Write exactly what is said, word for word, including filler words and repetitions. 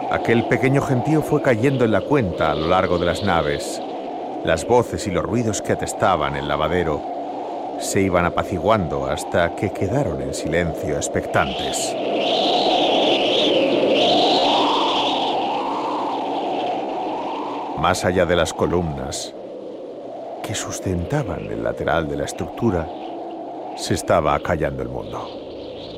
Aquel pequeño gentío fue cayendo en la cuenta a lo largo de las naves. Las voces y los ruidos que atestaban el lavadero se iban apaciguando hasta que quedaron en silencio expectantes. Más allá de las columnas que sustentaban el lateral de la estructura, se estaba acallando el mundo.